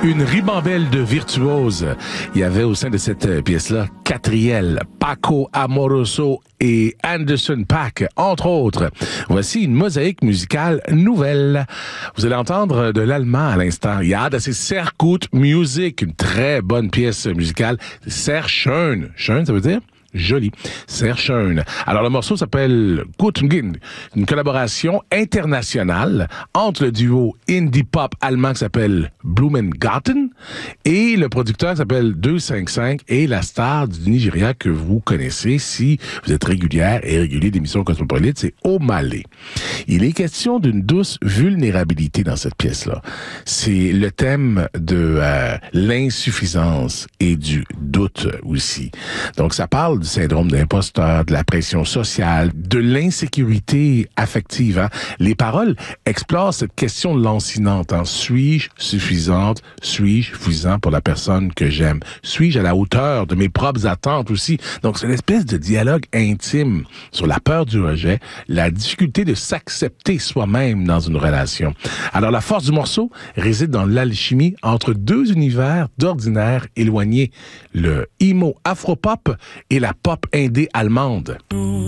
Une ribambelle de virtuoses. Il y avait au sein de cette pièce-là Catriel, Paco Amoroso et Anderson .Paak, entre autres. Voici une mosaïque musicale nouvelle. Vous allez entendre de l'allemand à l'instant. Ja, das ist sehr gut Musik. Une très bonne pièce musicale. Sehr schön. Schön, ça veut dire? Joli. Sehr schön. Alors, le morceau s'appelle Guten Gin, une collaboration internationale entre le duo indie pop allemand qui s'appelle Blumengarten et le producteur qui s'appelle 255 et la star du Nigeria que vous connaissez si vous êtes régulière et régulier d'émissions Cosmopolite, c'est Omale. Il est question d'une douce vulnérabilité dans cette pièce-là. C'est le thème de l'insuffisance et du doute aussi. Donc, ça parle du syndrome d'imposteur, de la pression sociale, de l'insécurité affective. Hein? Les paroles explorent cette question lancinante. Hein? Suis-je suffisante? Suis-je suffisant pour la personne que j'aime? Suis-je à la hauteur de mes propres attentes aussi? Donc, c'est une espèce de dialogue intime sur la peur du rejet, la difficulté de s'accepter soi-même dans une relation. Alors, la force du morceau réside dans l'alchimie entre deux univers d'ordinaire éloignés, le emo afropop et la pop indé allemande.